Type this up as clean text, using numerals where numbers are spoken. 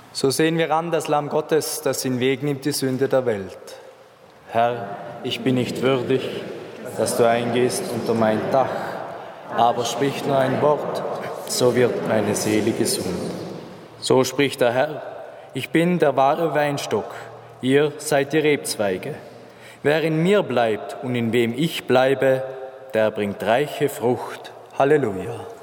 So sehen wir an das Lamm Gottes, das hinwegnimmt die Sünde der Welt. Herr, ich bin nicht würdig, dass du eingehst unter mein Dach, aber sprich nur ein Wort, so wird meine Seele gesund. So spricht der Herr: Ich bin der wahre Weinstock, ihr seid die Rebzweige. Wer in mir bleibt und in wem ich bleibe, der bringt reiche Frucht. Halleluja.